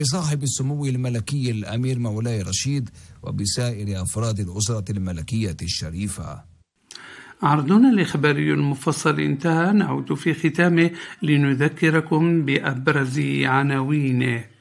بصاحب السمو الملكي الأمير مولاي رشيد وبسائر أفراد الأسرة الملكية الشريفة. عرضنا الإخباري المفصل انتهى، نعود في ختامه لنذكركم بأبرز عناوينه.